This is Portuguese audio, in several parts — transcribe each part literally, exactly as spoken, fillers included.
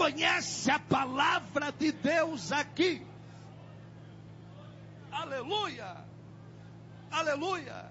conhece a palavra de Deus aqui. Aleluia, aleluia.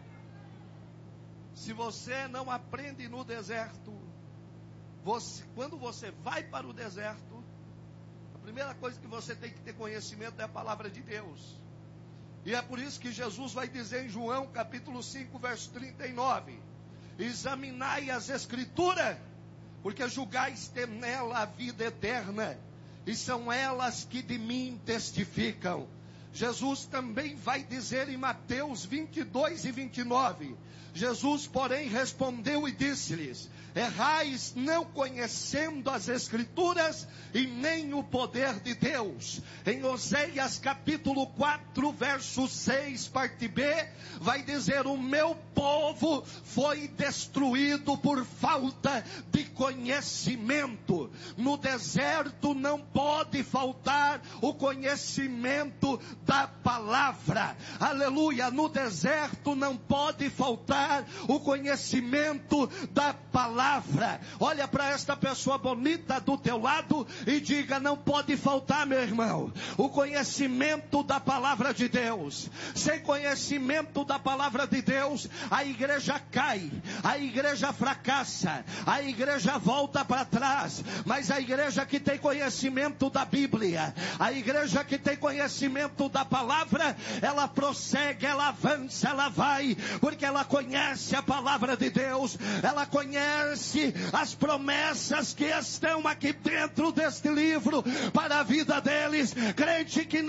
Se você não aprende no deserto, você, quando você vai para o deserto, a primeira coisa que você tem que ter conhecimento é a palavra de Deus. E é por isso que Jesus vai dizer em João capítulo cinco, verso trinta e nove: examinai as escrituras, porque julgais ter nela a vida eterna, e são elas que de mim testificam. Jesus também vai dizer em Mateus vinte e dois e vinte e nove: Jesus, porém, respondeu e disse-lhes: errais não conhecendo as escrituras e nem o poder de Deus. Em Oséias capítulo quatro, verso seis, parte B, vai dizer: o meu povo foi destruído por falta de conhecimento. No deserto não pode faltar o conhecimento da palavra. Aleluia. No deserto não pode faltar o conhecimento da palavra. Olha para esta pessoa bonita do teu lado e diga: não pode faltar, meu irmão, o conhecimento da palavra de Deus. Sem conhecimento da palavra de Deus, a igreja cai, a igreja fracassa, a igreja volta para trás. Mas a igreja que tem conhecimento da Bíblia, a igreja que tem conhecimento da palavra, ela prossegue, ela avança, ela vai, porque ela conhece a palavra de Deus, ela conhece as promessas que estão aqui dentro deste livro para a vida deles. Crente que